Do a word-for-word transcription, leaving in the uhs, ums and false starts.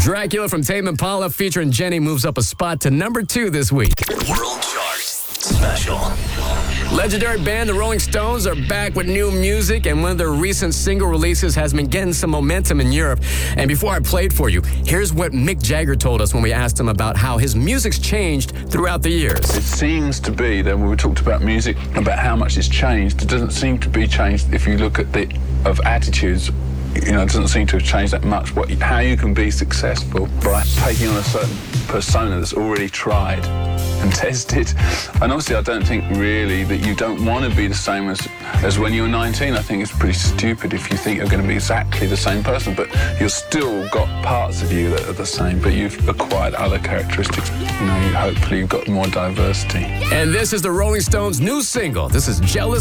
Dracula from Tame Impala featuring Jenny moves up a spot to number two this week. World Chart Special. Legendary band The Rolling Stones are back with new music, and one of their recent single releases has been getting some momentum in Europe. And before I play it for you, here's what Mick Jagger told us when we asked him about how his music's changed throughout the years. It seems to be that when we talked about music, about how much it's changed, it doesn't seem to be changed if you look at the of attitudes. You know, it doesn't seem to have changed that much. What, how you can be successful by taking on a certain persona that's already tried and tested. And obviously, I don't think really that you don't want to be the same as as when you were nineteen. I think it's pretty stupid if you think you're going to be exactly the same person, but you've still got parts of you that are the same, but you've acquired other characteristics. You know, you, hopefully you've got more diversity. And this is the Rolling Stones' new single. This is Jealous